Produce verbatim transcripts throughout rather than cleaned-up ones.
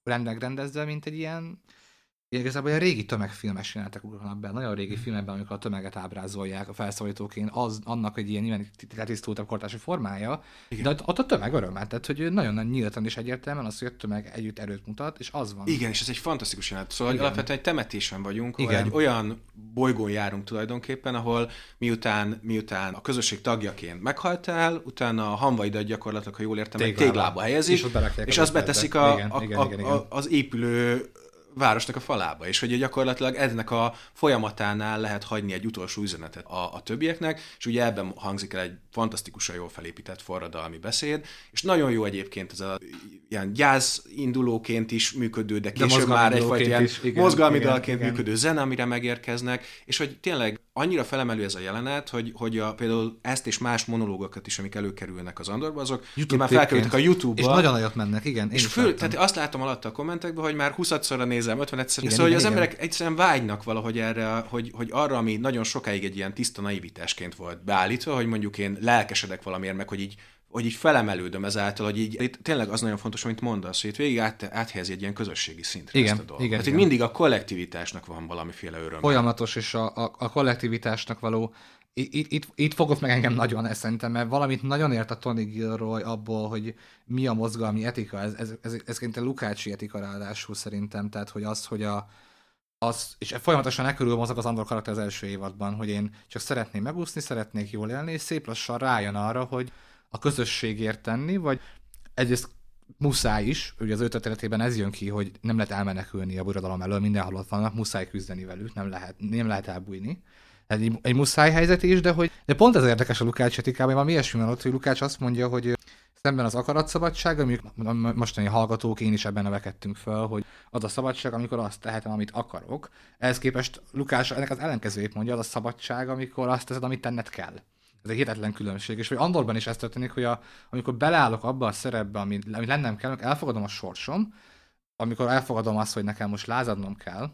rendnek rendezve, mint egy ilyen igazából a régi tömegfilmes jelenetek ugranak be, nagyon régi filmekben, amikor a tömeget ábrázolják a felszólítóként, az annak egy ilyen nyilván tisztultabb kortási formája, igen. De ott, ott a tömeg örömmel, tehát hogy nagyon nyíltan és egyértelműen az, hogy a tömeg együtt erőt mutat, és az van. Igen, és ez egy fantasztikus jelenet. Szóval alapvetően egy temetésen vagyunk, ahol igen. egy olyan bolygón járunk tulajdonképpen, ahol miután, miután a közösség tagjaként meghaltál, utána a hamvaidat gyakorlatilag, ha jól értem, egy téglába helyezik, és, és azt beteszik a, igen, a, igen, a, igen, igen. A, az épülő városnak a falába, és hogy gyakorlatilag ennek a folyamatánál lehet hagyni egy utolsó üzenetet a, a többieknek, és ugye ebben hangzik el egy fantasztikusan jól felépített forradalmi beszéd, és nagyon jó egyébként ez a ilyen gyász indulóként is működő, de később de már egyfajta ilyen is, igen, mozgalmi igen, dalként igen. működő zene, amire megérkeznek, és hogy tényleg annyira felemelő ez a jelenet, hogy, hogy a, például ezt és más monológokat is, amik előkerülnek az Andorba, azok már felkerültek a YouTube-ba. És nagyon nagyot mennek, igen. És fő, tehát azt látom alatt a kommentekben, hogy már huszadszorra nézem, ötvenedszer, szóval hogy az igen. emberek egyszerűen vágynak valahogy erre, hogy, hogy arra, ami nagyon sokáig egy ilyen tiszta naivitásként volt beállítva, hogy mondjuk én lelkesedek valamiért, meg hogy így hogy így felemelődöm ezáltal, hogy így itt tényleg az nagyon fontos, amit mondasz, hogy itt végig át, áthelyezi egy ilyen közösségi szintre igen, ezt a dolgot. Igen, hát igen. itt mindig a kollektivitásnak van valamiféle öröm. Folyamatos, és a, a, a kollektivitásnak való, itt, itt, itt fogott meg engem nagyon ezt szerintem, mert valamit nagyon ért a Tony Gilroy abból, hogy mi a mozgalmi etika, ez, ez, ez, ez szerintem Lukácsi etika ráadásul szerintem, tehát hogy az, hogy a az, és folyamatosan e körül mozog az Andor karakter az első évadban, hogy én csak szeretném megúszni, szeretnék jól élni, és szép lassan rájön arra, hogy a közösségért tenni, vagy egyrészt muszáj is, ugye az ő történetében ez jön ki, hogy nem lehet elmenekülni a birodalom elől, mindenhol ott vannak, muszáj küzdeni velük, nem lehet, nem lehet elbújni. Egy, egy muszáj helyzet is, de hogy de pont ez érdekes a Lukács etikában, van ilyesmi van ott, hogy Lukács azt mondja, hogy szemben az akaratszabadság, amik mostani hallgatók, én is ebben nevekedtünk föl, hogy az a szabadság, amikor azt tehetem, amit akarok. Ehhez képest Lukács ennek az ellenkezőjét mondja, az a szabadság, amikor azt teszed, amit tenned kell. Ez egy hihetetlen különbség, és hogy Andorban is ez történik, hogy a, amikor beleállok abba a szerepbe, amit, amit lennem kell, elfogadom a sorsom, amikor elfogadom azt, hogy nekem most lázadnom kell,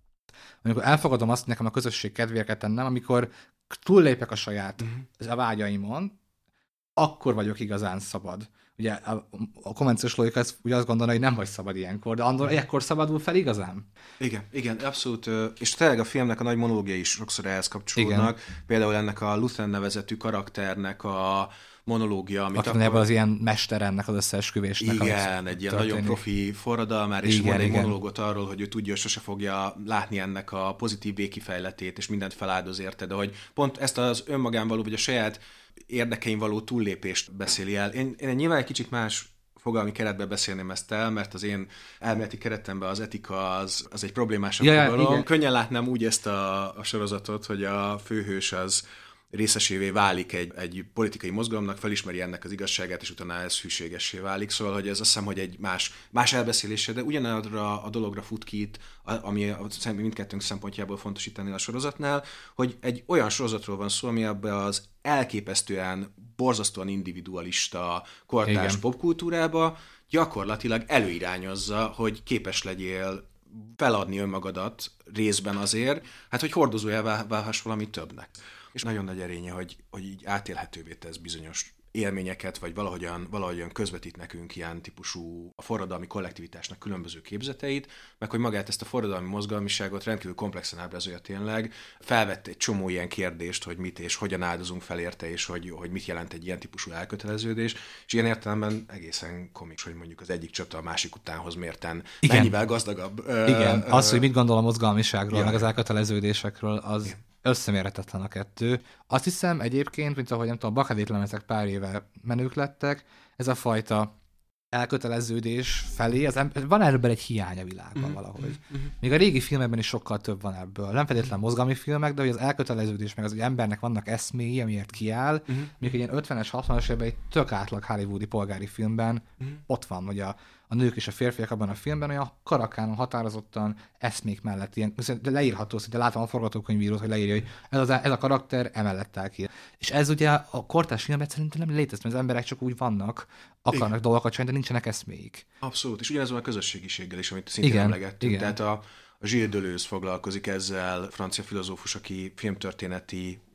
amikor elfogadom azt, hogy nekem a közösség kedvéért kell tennem, amikor túllépek a saját uh-huh. a vágyaimon, akkor vagyok igazán szabad. Ugye a, a konvenciós logika az, ugye azt gondolja, hogy nem vagy szabad ilyenkor, de Andor ekkor szabadul fel igazán. Igen, igen, abszolút. És tényleg a filmnek a nagy monológiai is sokszor ehhez kapcsolódnak. Igen. Például ennek a Luthen nevezetű karakternek a monológia, amit akkor... Akkor az ilyen mester ennek az összeesküvésnek. Igen, egy ilyen nagyon profi forradalmár, és van egy monológot arról, hogy ő tudja, hogy sose fogja látni ennek a pozitív végkifejletét, és mindent feláldoz érte, de hogy pont ezt az önmagán való, vagy a saját érdekein való túllépést beszéli el. Én, én nyilván egy kicsit más fogalmi keretben beszélném ezt el, mert az én elméleti keretemben az etika az, az egy problémásabb ja, fogalom. Könnyen látnám úgy ezt a, a sorozatot, hogy a főhős az részesévé válik egy, egy politikai mozgalomnak, felismeri ennek az igazságát, és utána ez hűségessé válik. Szóval, hogy ez azt hiszem, hogy egy más, más elbeszélése, de ugyanarra a dologra fut ki itt, ami mindkettőnk szempontjából fontos itt ennél a sorozatnál, hogy egy olyan sorozatról van szó, ami abban az elképesztően, borzasztóan individualista kortárs popkultúrába gyakorlatilag előirányozza, hogy képes legyél feladni önmagadat részben azért, hát hogy hordozójá válhass valami többnek. És nagyon nagy erénye, hogy, hogy így átélhetővé tesz bizonyos élményeket, vagy valahogyan, valahogyan közvetít nekünk ilyen típusú a forradalmi kollektivitásnak különböző képzeteit, meg hogy magát ezt a forradalmi mozgalmiságot rendkívül komplexen ábrázolja tényleg. Felvett egy csomó ilyen kérdést, hogy mit és hogyan áldozunk fel érte, és hogy, hogy mit jelent egy ilyen típusú elköteleződés, és ilyen értelemben egészen komiks, hogy mondjuk az egyik csata a másik utánhoz mérten igen. mennyivel gazdagabb. Igen, ö, az, hogy mit gondol a mozgalmiságról, ja. meg az elköteleződésekről, az igen. összemérhetetlen a kettő. Azt hiszem egyébként, mint ahogy nem tudom, a bakadétlemezek pár éve menők lettek, ez a fajta elköteleződés felé, az em- van ebből egy hiány a világban mm-hmm. valahogy. Mm-hmm. Még a régi filmekben is sokkal több van ebből. Nem feltétlenül mozgalmi filmek, de hogy az elköteleződés, meg az, hogy embernek vannak eszméi, amiért kiáll, mm-hmm. még egy ilyen ötvenes, hatvanas évben egy tök átlag hollywoodi polgári filmben mm-hmm. ott van, hogy a, a nők és a férfiak abban a filmben olyan karakánon határozottan eszmék mellett ilyen, de leírható, szinte látom a forgatókönyvírót, hogy leírja, hogy ez, az, ez a karakter emellett áll ki. És ez ugye a kortárs filmben szerintem nem létezik, mert az emberek csak úgy vannak, akarnak igen. dolgokat csinálni, de nincsenek eszméik. Abszolút, és ugyanez van a közösségiséggel is, amit szintén igen, emlegettünk. Igen. Tehát a, a Gilles Deleuze foglalkozik ezzel, francia filozófus, aki filmtörténeti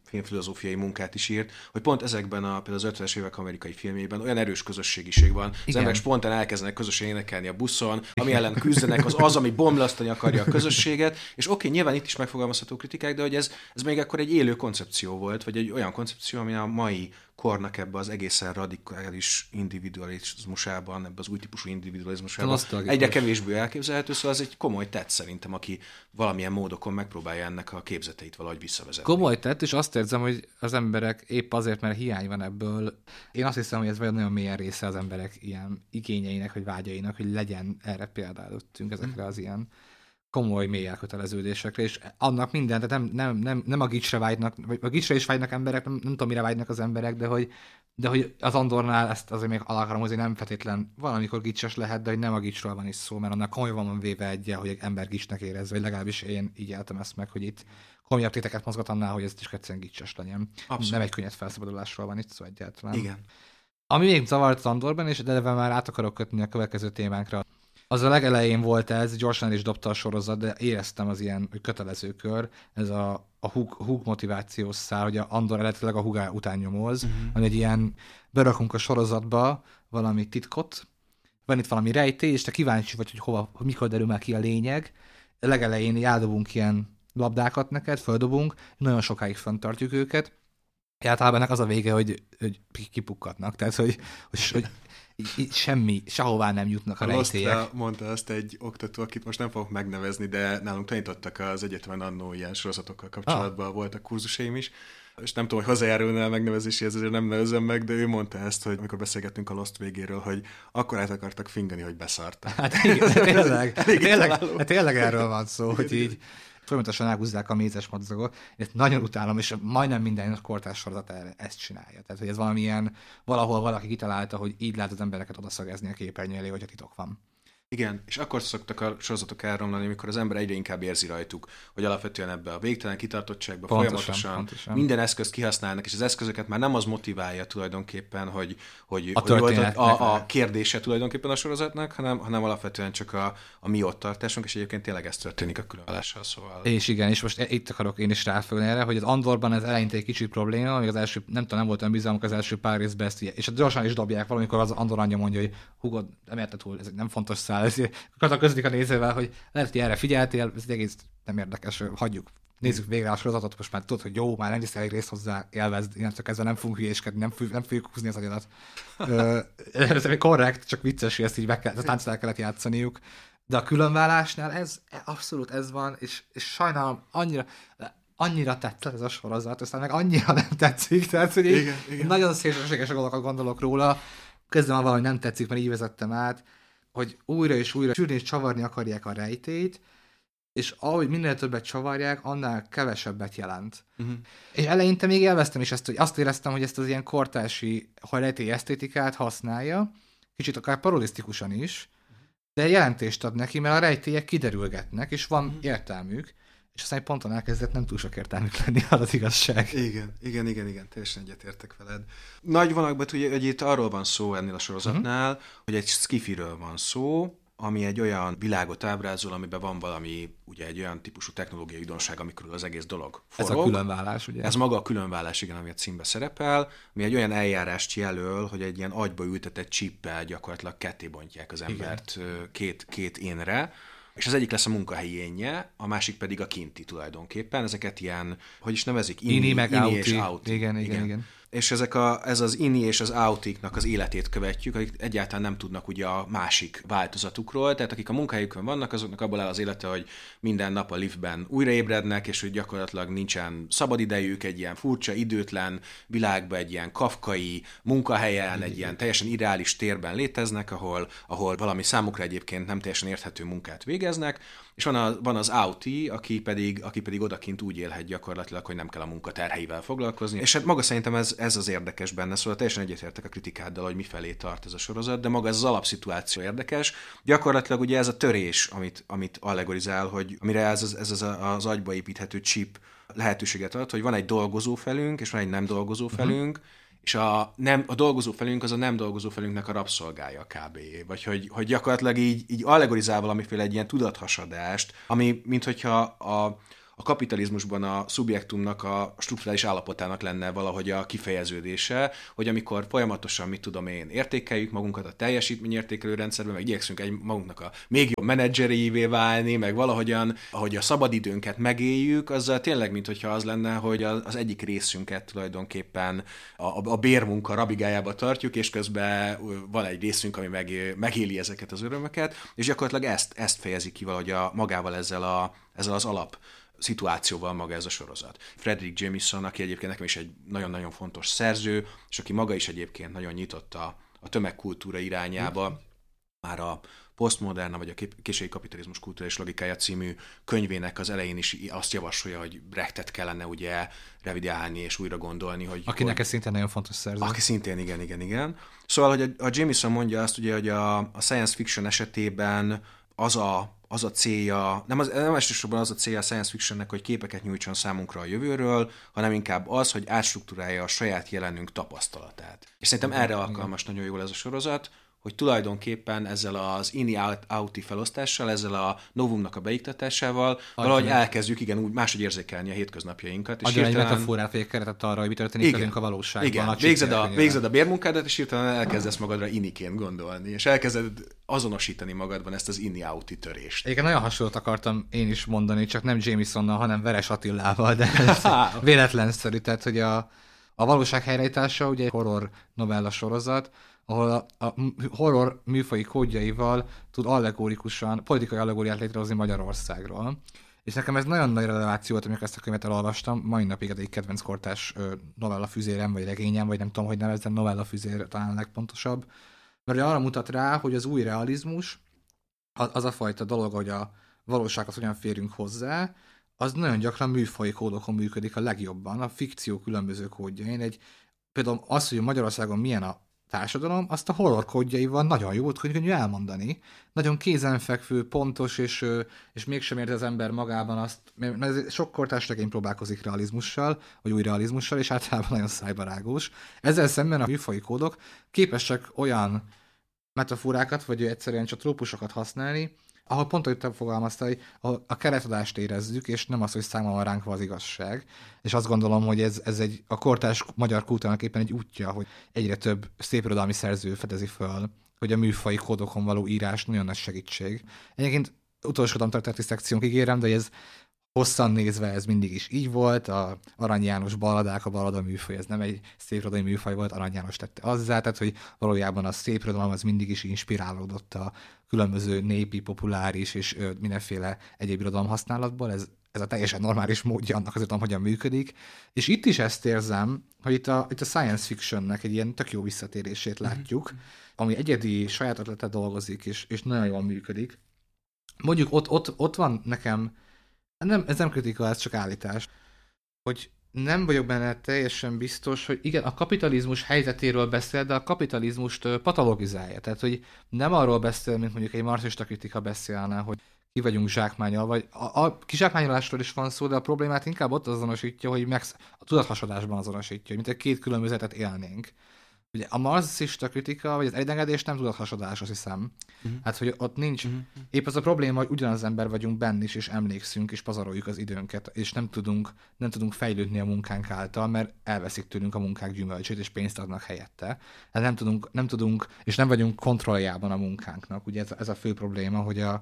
filmfilozófiai munkát is írt, hogy pont ezekben a, például az ötvenes évek amerikai filmjében olyan erős közösségiség van. Az Igen. emberek spontán elkezdenek közösen énekelni a buszon, ami ellen küzdenek, az az, ami bomlasztani akarja a közösséget, és oké, okay, nyilván itt is megfogalmazható kritikák, de hogy ez, ez még akkor egy élő koncepció volt, vagy egy olyan koncepció, ami a mai kornak ebbe az egészen radikális individualizmusában, ebbe az új típusú individualizmusában egyre kevésbé elképzelhető, szóval ez egy komoly tett szerintem, aki valamilyen módokon megpróbálja ennek a képzeteit valahogy visszavezetni. Komoly tett, és azt érzem, hogy az emberek épp azért, mert hiány van ebből. Én azt hiszem, hogy ez vagy nagyon mélyen része az emberek ilyen igényeinek, vagy vágyainak, hogy legyen erre példa előttünk ezekre az ilyen komoly mély elköteleződésekre, és annak minden, tehát nem, nem, nem, nem a gicsre vágynak, vagy a gicsre is vágynak emberek, nem, nem tudom, mire vágynak az emberek, de hogy, de hogy az Andornál ezt azért még alá akarom hozni, nem feltétlen valamikor gicses lehet, de hogy nem a gicsről van is szó, mert annak komolyan van véve egy, hogy egy ember gicsnek érez, vagy legalábbis én így éltem ezt meg, hogy itt komolyabb téteket mozgat annál, hogy ez is egyszerűen gicses legyen. Abszolút. Nem egy könnyed felszabadulásról van itt szó egyáltalán. Igen. Ami még zavart az Andorban, és de már át akarok kötni a következő témánkra. Az a legelején volt ez, gyorsan is dobta a sorozat, de éreztem az ilyen kötelező kör, ez a, a húg, húg motivációs szál, hogy a Andor eredetileg a húgá után nyomoz, uh-huh. ami egy ilyen, berakunk a sorozatba valami titkot, van itt valami rejtély, és te kíváncsi vagy, hogy hova, hogy mikor derül már ki a lényeg. A legelején eldobunk ilyen labdákat neked, földobunk, nagyon sokáig fenntartjuk őket. Általában ennek az a vége, hogy, hogy kipukkadnak, tehát hogy, hogy, hogy Így, így semmi, sehová nem jutnak a, a rejtélyek. Mondta azt egy oktató, akit most nem fogok megnevezni, de nálunk tanítottak az egyetemen annó ilyen sorozatokkal kapcsolatban, ah. voltak kurzusaim is, és nem tudom, hogy hozzájárulna a megnevezéséhez, ezért nem nevezem meg, de ő mondta ezt, hogy amikor beszélgettünk a Lost végéről, hogy akkor át akartak fingani, hogy beszartak. Hát igen, tényleg, tényleg, hát tényleg erről van szó, hogy így folyamatosan elhúzzák a mézes madzagot. Ezt nagyon utálom, és majdnem minden kortárs sorozat ezt csinálja. Tehát, hogy ez valamilyen, valahol valaki kitalálta, hogy így lehet az embereket odaszagezni a képernyő elé, hogyha titok van. Igen, és akkor szoktak a sorozatok elromlani, amikor az ember egyre inkább érzi rajtuk, hogy alapvetően ebbe a végtelen kitartottságba pontosan, folyamatosan pontosan. minden eszközt kihasználnak, és az eszközöket már nem az motiválja tulajdonképpen, hogy, hogy, a, hogy a, a kérdése tulajdonképpen a sorozatnak, hanem, hanem alapvetően csak a, a mi ott tartásunk, és egyébként tényleg ez történik a különválással, szóval. És igen, és most itt akarok én is ráfogni erre, hogy az Andorban ez eleinte egy kicsit probléma, amíg az első, nem tudom, nem volt olyan bizalmuk az első pár részben ezt, és gyorsan is dobják, valamikor az Andor anyja mondja, hogy hugod, nem érted túl, ez nem fontos szál. Akkor közlik a nézővel, hogy lehet, hogy erre figyeltél, ez egész nem érdekes, hagyjuk. Nézzük végre a sorozatot, most már tudod, hogy jó, már nem is elég részt hozzá, élvezd, innentől kezdve nem fogunk hülyéskedni, nem, nem fogjuk húzni az agyadat. Ez egy korrekt, csak vicces, hogy ezt így meg kell, ezt táncot el kellett játszaniuk. De a különválásnál ez, abszolút ez van, és, és sajnálom, annyira, annyira tetszett ez a sorozat, aztán meg annyira nem tetszik, tehát hogy igen, igen. nagyon szélsőséges dolgokat gondolok róla, közben van valahogy nem tetszik, mert így vezettem át, hogy újra és újra sűrni és csavarni akarják a rejtélyt, és ahogy minél többet csavarják, annál kevesebbet jelent. Uh-huh. És eleinte még élveztem is ezt, hogy azt éreztem, hogy ezt az ilyen kortási rejtély esztétikát használja, kicsit akár parodisztikusan is, de jelentést ad neki, mert a rejtélyek kiderülgetnek, és van uh-huh. értelmük, és aztán egy ponton elkezdett nem túl sok értelmük lenni, az az igazság. Igen, igen, igen, igen, teljesen egyetértek veled. Nagy vonalakban tudja, hogy itt arról van szó ennél a sorozatnál, uh-huh. hogy egy skifiről van szó, ami egy olyan világot ábrázol, amiben van valami, ugye egy olyan típusú technológiai újdonság, amikor az egész dolog forog. Ez a különválás, ugye? Ez maga a különválás, igen, ami a címbe szerepel, ami egy olyan eljárást jelöl, hogy egy ilyen agyba ültetett csippel gyakorlatilag ketté bontják az embert két, két énre, és az egyik lesz a munkahelyi énje, a másik pedig a kinti tulajdonképpen. Ezeket ilyen, hogy is nevezik? Ini, ini meg ini és outi. Igen, igen, igen. igen. És ezek a, ez az inni és az outiknak az életét követjük, akik egyáltalán nem tudnak ugye a másik változatukról, tehát akik a munkahelyükön vannak, azoknak abból áll az élete, hogy minden nap a liftben újraébrednek, és hogy gyakorlatilag nincsen szabadidejük, egy ilyen furcsa, időtlen világban, egy ilyen kafkai munkahelyen, egy ilyen teljesen ideális térben léteznek, ahol, ahol valami számukra egyébként nem teljesen érthető munkát végeznek, és van, a, van az outi, aki pedig, aki pedig odakint úgy élhet gyakorlatilag, hogy nem kell a munkaterheivel foglalkozni. És hát maga szerintem ez, ez az érdekes benne, szóval teljesen egyetértek a kritikáddal, hogy mifelé tart ez a sorozat, de maga ez az alapszituáció érdekes. Gyakorlatilag ugye ez a törés, amit, amit allegorizál, hogy amire ez, az, ez az, az agyba építhető chip lehetőséget ad, hogy van egy dolgozó felünk, és van egy nem dolgozó felünk, uh-huh. és a, nem, a dolgozó felünk az a nem dolgozó felünknek a rabszolgája kb. Vagy hogy, hogy gyakorlatilag így, így allegorizál valamiféle egy ilyen tudathasadást, ami minthogyha a, a kapitalizmusban a szubjektumnak a strukturális állapotának lenne valahogy a kifejeződése, hogy amikor folyamatosan, mit tudom én, értékeljük magunkat a teljesítményértékelő rendszerben, meg igyekszünk egy magunknak a még jobb menedzserévé válni, meg valahogyan, ahogy a szabadidőnket megéljük, azzal tényleg, mintha az lenne, hogy az egyik részünket tulajdonképpen a, a bérmunka rabigájába tartjuk, és közben van egy részünk, ami meg, megéli ezeket az örömöket, és gyakorlatilag ezt, ezt fejezi ki valahogy a, magával ezzel, a, ezzel az alap szituációval maga ez a sorozat. Fredric Jameson, aki egyébként nekem is egy nagyon-nagyon fontos szerző, és aki maga is egyébként nagyon nyitott a, a tömegkultúra irányába, már a Postmoderna, vagy a késői kapitalizmus kultúra és logikája című könyvének az elején is azt javasolja, hogy Brechtet kellene ugye revideálni és újra gondolni. Hogy, Akinek hogy, ez szintén nagyon fontos szerző. Aki szintén, igen, igen, igen. Szóval, hogy a, a Jameson mondja azt, ugye, hogy a, a science fiction esetében az a, az a célja, nem, az, nem elsősorban az a célja a science fictionnek, hogy képeket nyújtson számunkra a jövőről, hanem inkább az, hogy átstruktúrálja a saját jelenünk tapasztalatát. És szerintem erre alkalmas nagyon jól ez a sorozat, hogy tulajdonképpen ezzel az inni-outi felosztással, ezzel a novumnak a beiktatásával Adjon. valahogy elkezdjük, igen, úgy máshogy érzékelni a hétköznapjainkat. Adjon egy metaforát, vagy egy keretet arra, hogy mi történik velünk a valóságban. Igen, a végzed a, végzed a bérmunkádat, és hirtelen elkezdesz magadra inniként gondolni, és elkezded azonosítani magadban ezt az inni-outi törést. Egyébként nagyon hasonlót akartam én is mondani, csak nem Jamesonnal, hanem Veres Attilával, de ez véletlenszerű, tehát hogy a, a valóság helyreállítása, ugye egy horror novella sorozat, ahol a, a horror műfaji kódjaival tud allegórikusan, politikai allegóriát létrehozni Magyarországról. És nekem ez nagyon nagy releváció volt, amikor ezt a könyvet elolvastam, mai napig egy kedvenc kortárs novella füzérem, vagy regényem, vagy nem tudom, hogy nevezzem, novella füzér talán a legpontosabb. Mert arra mutat rá, hogy az új realizmus, az a fajta dolog, hogy a valósághoz hogyan férünk hozzá, az nagyon gyakran műfaji kódokon működik a legjobban, a fikció különböző kódjain. Egy, például az, hogy Magyarországon milyen a társadalom, azt a horror kódjaival nagyon jó, hogy könnyű elmondani. Nagyon kézenfekvő, pontos, és, és mégsem érzi az ember magában azt, mert sok kortárs regény próbálkozik realizmussal, vagy új realizmussal, és általában nagyon szájbarágós. Ezzel szemben a műfaji kódok képesek olyan metaforákat, vagy egyszerűen csak trópusokat használni, ahol pont, hogy te fogalmaztál, hogy a keretadást érezzük, és nem az, hogy számon van ránk az igazság. És azt gondolom, hogy ez, ez egy, a kortárs magyar kultúrának éppen egy útja, hogy egyre több szépirodalmi szerző fedezi föl, hogy a műfai kódokon való írás nagyon nagy segítség. Egyébként utolsódom történeti szekciónk, ígérem, de ez hosszan nézve ez mindig is így volt, a Arany János balladák, a ballada műfaj, ez nem egy szépirodalmi műfaj volt, Arany János tette azzá, tehát hogy valójában a szépirodalom az mindig is inspirálódott a különböző népi, populáris és ö, mindenféle egyéb irodalom használatból, ez, ez a teljesen normális módja annak az irodalom, hogyan működik, és itt is ezt érzem, hogy itt a, itt a science fictionnek egy ilyen tök jó visszatérését látjuk, ami egyedi saját ötletet dolgozik, és, és nagyon jól működik. Mondjuk ott, ott, ott van nekem, nem, ez nem kritika, ez csak állítás, hogy nem vagyok benne teljesen biztos, hogy igen, a kapitalizmus helyzetéről beszél, de a kapitalizmust patologizálja. Tehát, hogy nem arról beszél, mint mondjuk egy marxista kritika beszélne, hogy ki vagyunk zsákmányol, vagy a, a kizsákmányolásról is van szó, de a problémát inkább ott azonosítja, hogy megsz- a tudathasadásban azonosítja, mint egy két különbözetet élnénk. Ugye a marxista kritika, vagy az egyengedés nem tudathasadás, azt hiszem. Uh-huh. Hát, hogy ott nincs. Uh-huh. Épp az a probléma, hogy ugyanaz ember vagyunk benne is, és emlékszünk, és pazaroljuk az időnket, és nem tudunk, nem tudunk fejlődni a munkánk által, mert elveszik tőlünk a munkák gyümölcsét, és pénzt adnak helyette. Hát nem tudunk, nem tudunk, és nem vagyunk kontrolljában a munkánknak. Ugye ez, ez a fő probléma, hogy, a,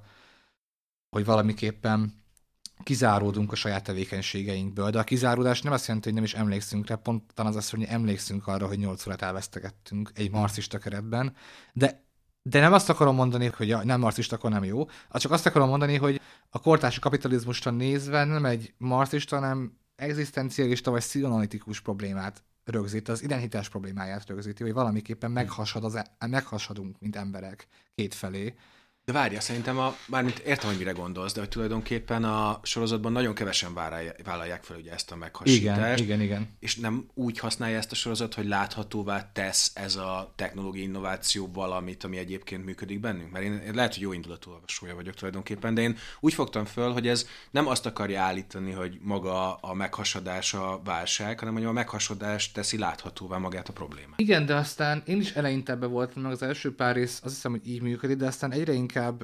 hogy valamiképpen kizáródunk a saját tevékenységeinkből, de a kizáródás nem azt jelenti, hogy nem is emlékszünk rá, pont talán az azt, hogy emlékszünk arra, hogy nyolc órát elvesztegettünk egy marxista keretben, de, de nem azt akarom mondani, hogy ja, nem marxista, akkor nem jó, csak azt akarom mondani, hogy a kortárs kapitalizmusra nézve nem egy marxista, hanem egzisztencialista vagy pszichoanalitikus problémát rögzít, az identitás problémáját rögzíti, hogy valamiképpen meghasad az, meghasadunk, mint emberek kétfelé. De várja, szerintem, a, bármint értem, hogy mire gondolsz, de hogy tulajdonképpen a sorozatban nagyon kevesen vállalják fel ugye ezt a meghasítást. Igen, igen, igen. És nem úgy használja ezt a sorozat, hogy láthatóvá tesz ez a technológiai innováció valamit, ami egyébként működik bennünk. Mert én, én lehet, hogy jó indulatú olvasója vagyok tulajdonképpen, de én úgy fogtam föl, hogy ez nem azt akarja állítani, hogy maga a meghasadás a válság, hanem hogy a meghasadás teszi láthatóvá magát a problémát. Igen, de aztán én is eleinte ebbe voltam, meg az első pár rész azt hiszem, hogy így működik, de aztán egyre inkább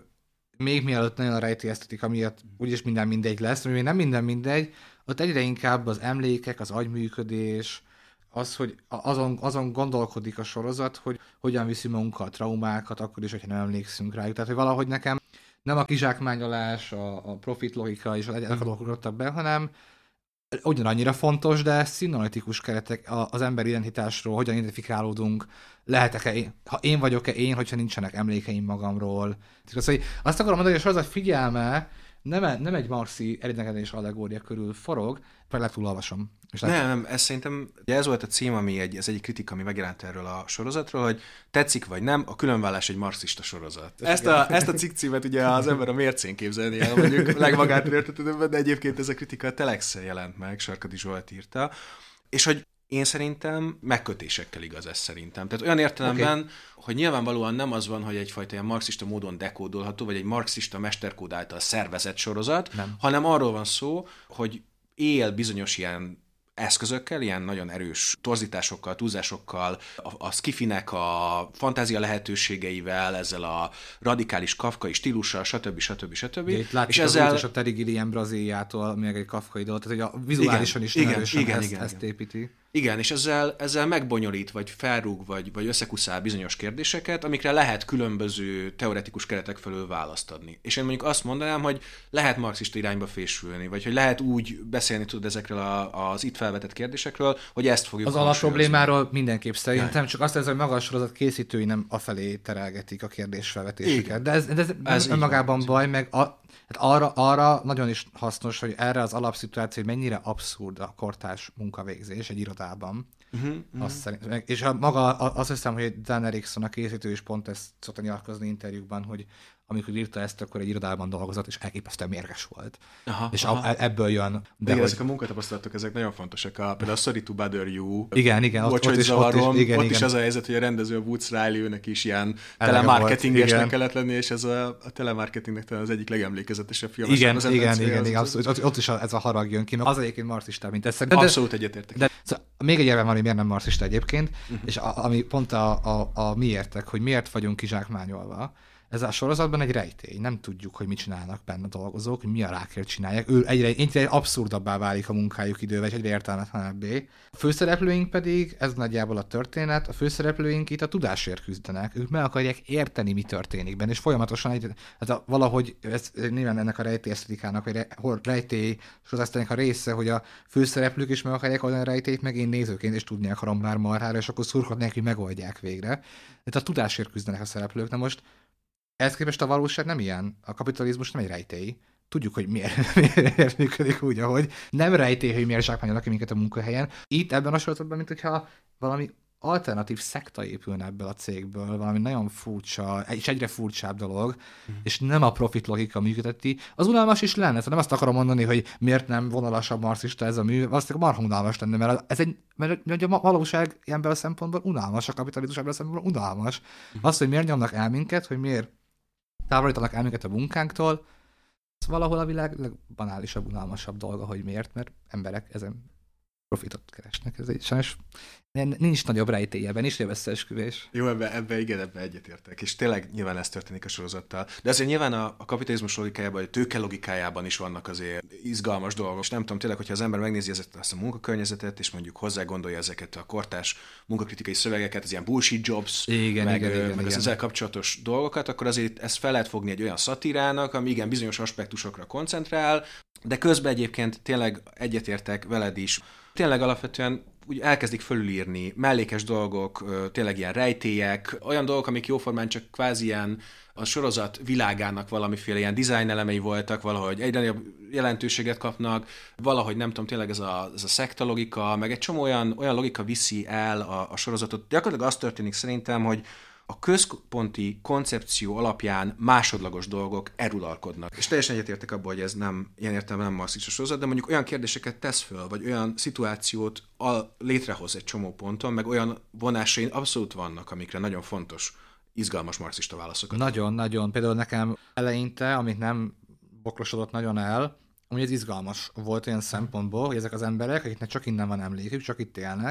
még mielőtt nagyon a rejtély esztetika miatt úgyis minden mindegy lesz, ami még nem minden mindegy, ott egyre inkább az emlékek, az agyműködés, az, hogy azon, azon gondolkodik a sorozat, hogy hogyan viszi magunkkal a traumákat, akkor is, hogyha nem emlékszünk rájuk. Tehát, hogy valahogy nekem nem a kizsákmányolás, a, a profit logika és az egyáltalán dolgok ugrottak be, hanem ugyanannyira fontos, de szinonetikus keretek az emberi identitásról, hogyan identifikálódunk, lehetek-e én, ha én vagyok-e én, hogyha nincsenek emlékeim magamról. Szóval azt akarom mondani, hogy a sorozat figyelme nem, nem egy marxi elidegenedés allegória körül forog, vagy lehet túlolvasom. Nem, nem, ez szerintem, ugye ez volt a cím, ami egy, ez egyik kritika, ami megjelent erről a sorozatról, hogy tetszik vagy nem, a különvállás egy marxista sorozat. Ezt a, ezt a cikkcímet ugye az ember a mércén képzelni el, mondjuk legmagától értetődőben, de egyébként ez a kritika a Telexen jelent meg, Sarkadi Zsolt írta, és hogy én szerintem megkötésekkel igaz ez szerintem. Tehát olyan értelemben, okay. hogy nyilvánvalóan nem az van, hogy egyfajta ilyen marxista módon dekódolható, vagy egy marxista mesterkód által szervezett sorozat, nem. hanem arról van szó, hogy él bizonyos ilyen eszközökkel, ilyen nagyon erős torzításokkal, túlzásokkal, a, a skifinek a fantázia lehetőségeivel, ezzel a radikális kafkai stílussal, stb. stb. stb. Ja, itt és ezzel és a Terry Gilliam Brazíliától, még egy kafkai dolog, tehát hogy a vizuálisan is igen, erősen igen, ezt, igen, ezt építi. Igen, és ezzel, ezzel megbonyolít, vagy felrúg, vagy, vagy összekuszál bizonyos kérdéseket, amikre lehet különböző teoretikus keretek felől választ adni. És én mondjuk azt mondanám, hogy lehet marxista irányba fésülni, vagy hogy lehet úgy beszélni tudod ezekről a, az itt felvetett kérdésekről, hogy ezt fogjuk az alapproblémáról mindenképp szerintem, csak azt hiszem, hogy maga a sorozat készítői nem afelé terelgetik a kérdésfelvetéseket. De ez, de ez, ez önmagában baj, meg a, hát arra, arra nagyon is hasznos, hogy erre az alapszituáció, hogy mennyire abszurd a kortárs munkavégzés egy irodában. Uh-huh, uh-huh. Azt szerint, és a, maga azt hiszem, hogy Dan Erickson, a készítő is pont ezt szokta nyilatkozni interjúkban, hogy amikor írta ezt, akkor egy irodában dolgozott, és elképesztően mérges volt. Aha, és aha. ebből jön. De igen, hogy... ezek a munkatapasztalatok, ezek nagyon fontosak. A, például a Sorry to Bother You. Igen, igen. Ott, ott, is, zavarom, ott, is, igen, ott igen. is az a helyzet, hogy a rendező, a Woods Riley, őnek is ilyen telemarketingesnek kellett lenni, és ez a, a telemarketingnek talán az egyik legemlékezetesebb film. Igen, igen, igen, igen, igen, abszolút. Ott, ott is a, ez a harag jön ki. Az egyébként marxista, mint ez. De, abszolút egyetértek. De, szóval, még egy érve van, hogy miért nem marxista egyébként, uh-huh. és a, ami pont a, a, a miértek, hogy miért vagyunk kizsákmányolva. Ez a sorozatban egy rejtély. Nem tudjuk, hogy mit csinálnak benne a dolgozók, hogy mi a rákért csinálják. Ő egyre, egyre abszurdabbá válik a munkájuk idővel, és egyre értelmetlenebbé. A főszereplőink pedig, ez nagyjából a történet, a főszereplőink itt a tudásért küzdenek. Ők meg akarják érteni, mi történik benne, és folyamatosan egy, ez a, valahogy, ez nyilván ennek a rejtély esztetikának, vagy rejtély sorozatnak a része, hogy a főszereplők is meg akarják oldani a rejtélyt, meg én nézőként is tudni akarom már marhára, és akkor szurkolnak, hogy megoldják végre. Tehát a tudásért küzdenek a szereplők. Na most ehhez képest a valóság nem ilyen. A kapitalizmus nem egy rejtély. Tudjuk, hogy miért, miért működik úgy, ahogy. Nem rejtély, hogy miért zsákmányolnak minket a munkahelyen. Itt ebben a sorozatban, mint hogyha valami alternatív szekta épülne ebből a cégből, valami nagyon furcsa, és egyre furcsább dolog, mm. és nem a profit logika működteti. Az unalmas is lenne, szóval nem azt akarom mondani, hogy miért nem vonalasabb marxista ez a mű, azt marha unalmas lenne, mert ez egy, mert a valóság ebből a szempontból unalmas, a kapitalizmus ebből a szempontból unalmas. Mm. Az, hogy miért nyomnak el minket, hogy miért távolítanak el minket a munkánktól, ez valahol a világ legbanálisabb, unalmasabb dolga, hogy miért, mert emberek ezen profitot keresnek. Ez egy sajnos nincs nagyobb rejtélyeben, is összeesküvés. Jó, ebben ebbe, igen, ebben egyetértek. És tényleg nyilván ez történik a sorozattal. De azért nyilván a, a kapitalizmus logikájában, a tőke logikájában is vannak azért izgalmas dolgok. És nem tudom, tényleg, hogyha az ember megnézi ezt, ezt a munkakörnyezetet, és mondjuk hozzá gondolja ezeket a kortárs munkakritikai szövegeket, az ilyen bullshit jobs, igen, meg, igen, igen, meg igen. az ezzel kapcsolatos dolgokat, akkor azért ezt fel lehet fogni egy olyan szatírának, ami igen, bizonyos aspektusokra koncentrál, de közben egyébként tényleg egyetértek veled is. Tényleg alapvetően úgy elkezdik fölülírni mellékes dolgok, tényleg ilyen rejtélyek, olyan dolgok, amik jóformán csak kvázi ilyen a sorozat világának valamiféle ilyen design elemei voltak, valahogy egyre nagyobb jelentőséget kapnak, valahogy nem tudom, tényleg ez a, ez a szekta logika, meg egy csomó olyan, olyan logika viszi el a, a sorozatot. Gyakorlatilag az történik szerintem, hogy a központi koncepció alapján másodlagos dolgok eruralkodnak. És teljesen egyetértek abban, hogy ez nem, ilyen értelemben nem marxista sorozat, de mondjuk olyan kérdéseket tesz föl, vagy olyan szituációt al- létrehoz egy csomó ponton, meg olyan vonásai abszolút vannak, amikre nagyon fontos, izgalmas marxista válaszokat. Nagyon, nagyon. Például nekem eleinte, amit nem boklosodott nagyon el, hogy ez izgalmas volt olyan szempontból, hogy ezek az emberek, akiknek csak innen van emlékük, csak itt élnek,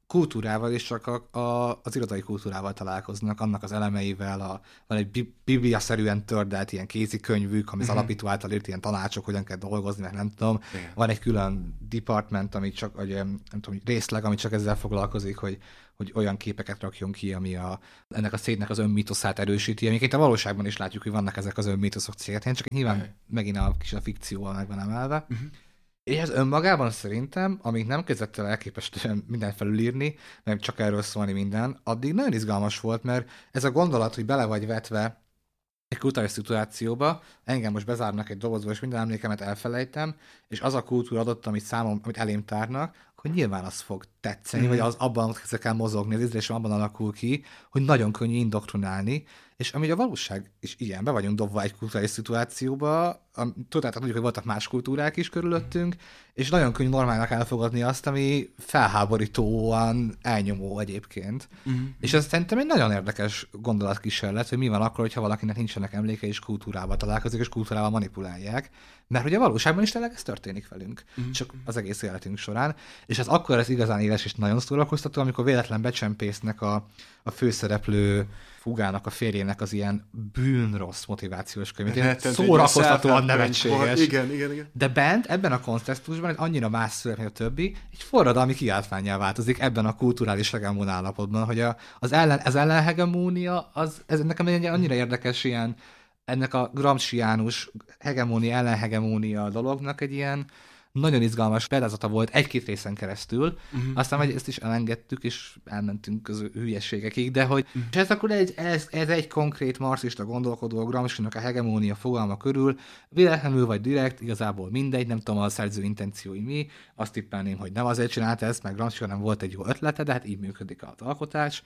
kultúrával és csak a, a, az irodai kultúrával találkoznak, annak az elemeivel, a, van egy bi- biblia-szerűen tördelt ilyen kézikönyvük, ami az uh-huh. alapító által írt ilyen tanácsok, hogyan kell dolgozni, meg nem tudom. Igen. Van egy külön department, ami csak, vagy, nem tudom, részleg, ami csak ezzel foglalkozik, hogy, hogy olyan képeket rakjon ki, ami a, ennek a szétnek az önmítoszát erősíti. Amiket a valóságban is látjuk, hogy vannak ezek az önmítoszok cégek. Csak nyilván uh-huh. megint a kis a fikcióval meg van emelve. Uh-huh. És ez önmagában szerintem, amíg nem kezdett el elképesztően minden felülírni, meg csak erről szólni minden, addig nagyon izgalmas volt, mert ez a gondolat, hogy bele vagy vetve egy kulturális szituációba, engem most bezárnak egy dobozba, és minden emlékemet elfelejtem, és az a kultúra adott, amit számom, amit elém tárnak, hogy nyilván az fog tetszeni, mm. vagy az abban kezdek el mozogni, az ízlésem abban alakul ki, hogy nagyon könnyű indoktrinálni, és ami a valóság is ilyen, be vagyunk dobva egy kulturális szituációba, tudjátok, tudjuk, hogy voltak más kultúrák is körülöttünk, és nagyon könnyű normálnak elfogadni azt, ami felháborítóan elnyomó egyébként. Mm. És ez szerintem egy nagyon érdekes gondolatkísérlet, hogy mi van akkor, hogyha valakinek nincsenek emléke, és kultúrával találkozik, és kultúrával manipulálják. Mert ugye a valóságban is tényleg ez történik velünk, mm. csak az egész életünk során. És ez akkor ez igazán éles és nagyon szórakoztató, amikor véletlen becsempésznek a, a főszereplő Fugának, a férjének az ilyen bűnrossz motivációs könyvét. Szórakoztatóan nevetséges. Igen, igen, igen. De bent, ebben a kontextusban, hogy annyira más születik, mint a többi, egy forradalmi kiáltvánnyá változik ebben a kulturális hegemón állapotban, hogy a, az, ellen, az ellenhegemónia, az, ez nekem egy annyira érdekes ilyen, ennek a gramsciánus hegemónia, ellenhegemónia dolognak egy ilyen nagyon izgalmas példázata volt egy-két részen keresztül, uh-huh. aztán hogy ezt is elengedtük, és elmentünk az hülyeségekig, de hogy uh-huh. és ez akkor egy, ez, ez egy konkrét marxista gondolkodó Gramscinak a hegemónia fogalma körül, véletlenül vagy direkt, igazából mindegy, nem tudom a szerző intenciói mi, azt tippelném, hogy nem azért csinálta ezt, meg Gramsci nem volt egy jó ötlete, de hát így működik az alkotás.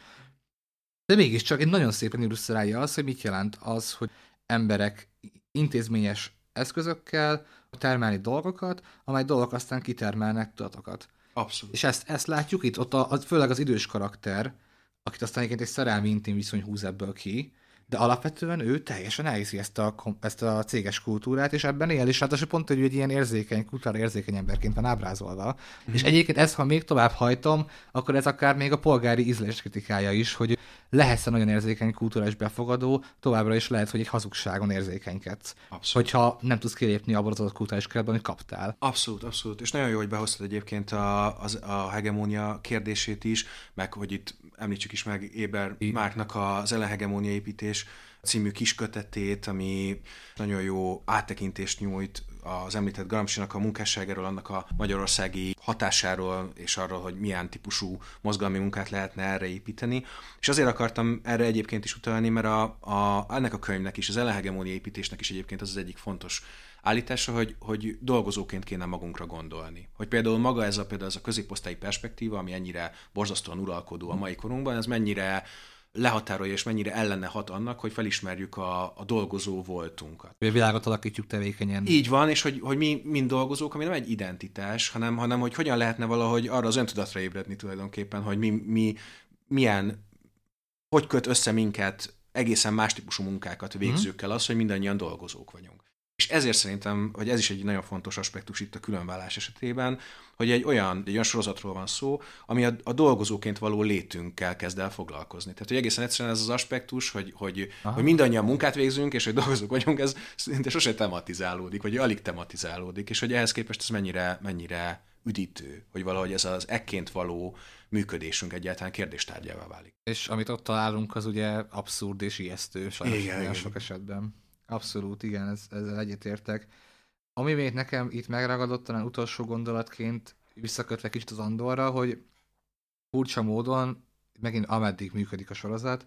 De mégiscsak egy nagyon szépen illusztrálja azt, hogy mit jelent az, hogy emberek intézményes eszközökkel termelni dolgokat, amely dolgok aztán kitermelnek tudatokat. Abszolút. És ezt, ezt látjuk itt, ott a, a, főleg az idős karakter, akit aztán egyébként egy szerelmi intim viszony húz ebből ki, de alapvetően ő teljesen elhiszi ezt a, ezt a céges kultúrát, és ebben él, és ráadásul pont, hogy egy ilyen érzékeny, kultúrára érzékeny emberként van ábrázolva. Mm. És egyébként ezt, ha még tovább hajtom, akkor ez akár még a polgári ízlés kritikája is, hogy lehetsz nagyon érzékeny kulturális befogadó, továbbra is lehet, hogy egy hazugságon érzékenykedsz. Abszolút. Hogyha nem tudsz kilépni abban az adott kulturális keretben, hogy kaptál. Abszolút, abszolút. És nagyon jó, hogy behoztad egyébként a, az, a hegemónia kérdését is, meg hogy itt említsük is meg Éber Márknak az Ellenhegemónia építés című kiskötetét, ami nagyon jó áttekintést nyújt az említett Gramscinak a munkásságáról, annak a magyarországi hatásáról, és arról, hogy milyen típusú mozgalmi munkát lehetne erre építeni. És azért akartam erre egyébként is utalni, mert a, a, ennek a könyvnek is, az ellenhegemónia építésnek is egyébként az az egyik fontos állítása, hogy, hogy dolgozóként kéne magunkra gondolni. Hogy például maga ez a, például ez a középosztályi perspektíva, ami ennyire borzasztóan uralkodó a mai korunkban, ez mennyire lehatárolja és mennyire ellene hat annak, hogy felismerjük a, a dolgozó voltunkat. Hogy a világot alakítjuk tevékenyen. Így van, és hogy, hogy mi, mind dolgozók, ami nem egy identitás, hanem, hanem hogy hogyan lehetne valahogy arra az öntudatra ébredni tulajdonképpen, hogy mi, mi milyen, hogy köt össze minket egészen más típusú munkákat végzőkkel az, hogy mindannyian dolgozók vagyunk. És ezért szerintem, hogy ez is egy nagyon fontos aspektus itt a különvállás esetében, hogy egy olyan, egy olyan sorozatról van szó, ami a, a dolgozóként való létünkkel kezd el foglalkozni. Tehát, hogy egészen egyszerűen ez az aspektus, hogy, hogy, hogy mindannyian munkát végzünk, és hogy dolgozók vagyunk, ez szinte sose tematizálódik, vagy alig tematizálódik, és hogy ehhez képest ez mennyire, mennyire üdítő, hogy valahogy ez az ekként való működésünk egyáltalán kérdéstárgyává válik. És amit ott találunk, az ugye abszurd és ijesztő, sajnos igen, igen. sok esetben. Abszolút, igen, ez, ezzel egyetértek. Ami még nekem itt megragadott, talán utolsó gondolatként visszakötve kicsit az Andorra, hogy furcsa módon, megint ameddig működik a sorozat,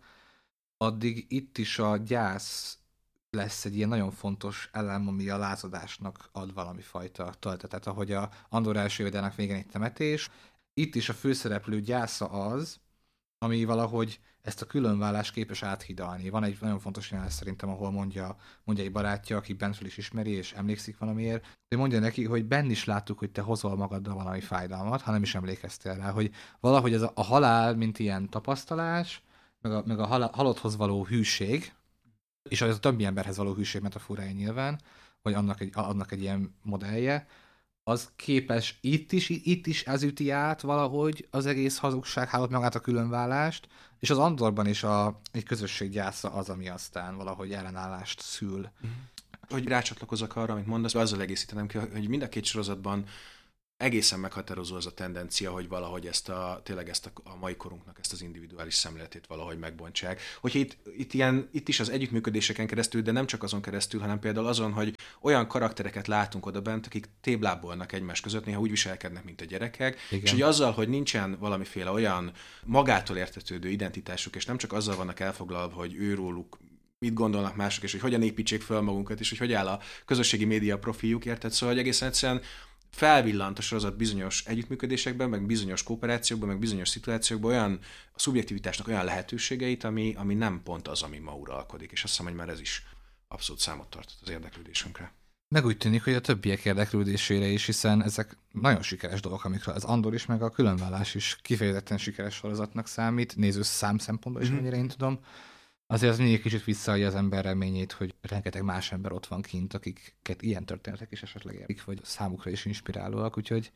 addig itt is a gyász lesz egy ilyen nagyon fontos elem, ami a lázadásnak ad valami fajta töltetet, ahogy a Andor első évadának végén egy temetés. Itt is a főszereplő gyásza az, ami valahogy ezt a különvállást képes áthidalni. Van egy nagyon fontos jelenet szerintem, ahol mondja, mondja egy barátja, aki bent fel is ismeri, és emlékszik valamiért, de mondja neki, hogy benn is láttuk, hogy te hozol magaddal valami fájdalmat, ha nem is emlékeztél rá, hogy valahogy ez a, a halál, mint ilyen tapasztalás, meg a, meg a halál, halotthoz való hűség, és az a többi emberhez való hűség metaforája nyilván, vagy annak egy, annak egy ilyen modellje, az képes itt is, itt is ez üti át valahogy az egész hazugsághálót, magát a különválást, és az Andorban is a, egy közösség gyásza az, ami aztán valahogy ellenállást szül. Mm. Hogy rácsatlakozok arra, amit mondasz, azzal egészítenem ki, hogy mind a két sorozatban egészen meghatározó az a tendencia, hogy valahogy ezt a, tényleg ezt a, a mai korunknak ezt az individuális szemléletét valahogy megbontsák. Hogyha itt, itt, ilyen, itt is az együttműködéseken keresztül, de nem csak azon keresztül, hanem például azon, hogy olyan karaktereket látunk oda bent, akik téblábolnak egymás között, néha úgy viselkednek, mint a gyerekek, igen. És hogy azzal, hogy nincsen valamiféle olyan magától értetődő identitásuk, és nem csak azzal vannak elfoglalva, hogy őróluk mit gondolnak mások, és hogy hogyan építsék fel magunkat, és hogy hogy áll a közösségi média profiljuk, érted? Szóval, hogy egészen egyszerűen felvillant a sorozat bizonyos együttműködésekben, meg bizonyos kooperációkban, meg bizonyos szituációkban olyan a szubjektivitásnak olyan lehetőségeit, ami, ami nem pont az, ami ma uralkodik. És azt hiszem, hogy már ez is abszolút számot tartott az érdeklődésünkre. Meg úgy tűnik, hogy a többiek érdeklődésére is, hiszen ezek nagyon sikeres dolgok, amikről az Andor is, meg a különvállás is kifejezetten sikeres sorozatnak számít, néző szám szempontból is, mm-hmm. mennyire én tudom. Azért az mindig kicsit visszaadja az ember reményét, hogy rengeteg más ember ott van kint, akiket ilyen történetek is esetleg érik, vagy számukra is inspirálóak, úgyhogy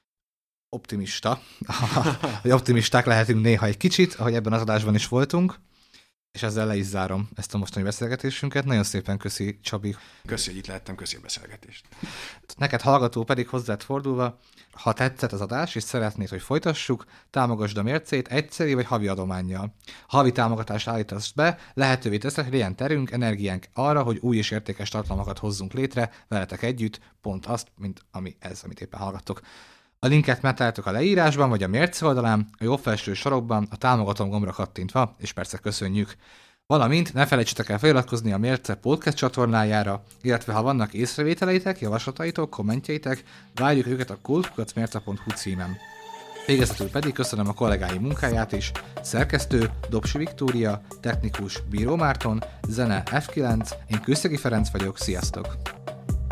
optimista, vagy optimisták lehetünk néha egy kicsit, ahogy ebben az adásban is voltunk, és ezzel le is zárom ezt a mostani beszélgetésünket. Nagyon szépen köszi, Csabi. Köszi, hogy itt lehettem, köszi a beszélgetést. Neked hallgató pedig hozzád fordulva, ha tetszett az adás, és szeretnéd, hogy folytassuk, támogasd a mércét egyszeri vagy havi adománnyal. Ha havi támogatást állítasz be, lehetővé teszed, hogy legyen terünk, energiánk arra, hogy új és értékes tartalmakat hozzunk létre veletek együtt, pont azt, mint ami ez, amit éppen hallgattok. A linket megtaláltok a leírásban, vagy a mérce oldalán, a jobb felső sarokban, a támogatom gombra kattintva, és persze köszönjük. Valamint ne felejtsetek el feliratkozni a Mérce podcast csatornájára, illetve ha vannak észrevételeitek, javaslataitok, kommentjeitek, várjuk őket a kultkukac mérce pont hu címen. Végezetül pedig köszönöm a kollégáim munkáját is, szerkesztő Dobsi Viktória, technikus Bíró Márton, zene ef kilenc, én Kőszegi Ferenc vagyok, sziasztok!